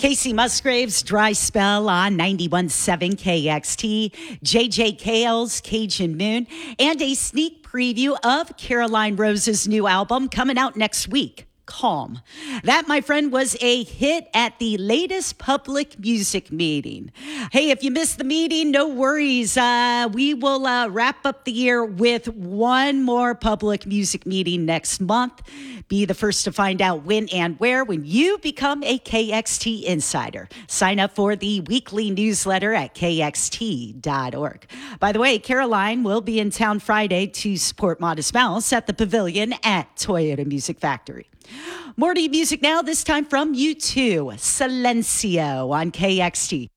Casey Musgraves, Dry Spell on 91.7 KXT, JJ Cale's Cajun Moon, and a sneak preview of Caroline Rose's new album coming out next week. Calm. That, my friend, was a hit at the latest public music meeting. Hey, if you missed the meeting, no worries. We will wrap up the year with one more public music meeting next month. Be the first to find out when and where when you become a KXT insider. Sign up for the weekly newsletter at kxt.org. By the way, Caroline will be in town Friday to support Modest Mouse at the Pavilion at Toyota Music Factory. More to music now, this time from U2, Silencio on KXT.